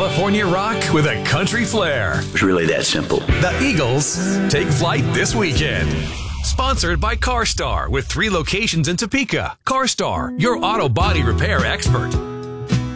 California rock with a country flair. It's really that simple. The Eagles take flight this weekend. Sponsored by CarStar with 3 locations in Topeka. CarStar, your auto body repair expert.